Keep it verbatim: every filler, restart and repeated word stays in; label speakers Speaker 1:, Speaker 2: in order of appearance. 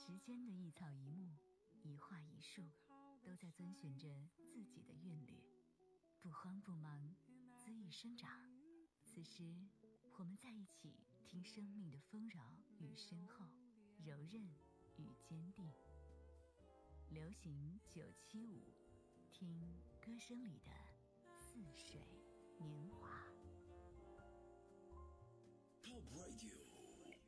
Speaker 1: 时间的一草一木，一画一树，都在遵循着自己的韵律，不慌不忙，恣意生长。此时我们在一起，听生命的丰饶与深厚，柔韧与坚定。流行九七五，听歌声里的似水年华。
Speaker 2: Pop Radio